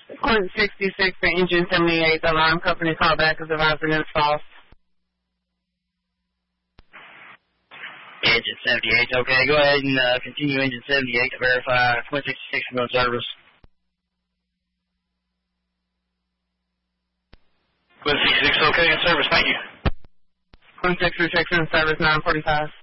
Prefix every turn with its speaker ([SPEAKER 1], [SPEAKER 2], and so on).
[SPEAKER 1] Quint 66 for engine 78. The alarm company called back as advising is false.
[SPEAKER 2] Engine 78, okay. Go ahead and continue engine 78 to verify Quint 66 from no service.
[SPEAKER 3] Quint 66, okay, in service, thank you.
[SPEAKER 1] Quint 66 in service 945.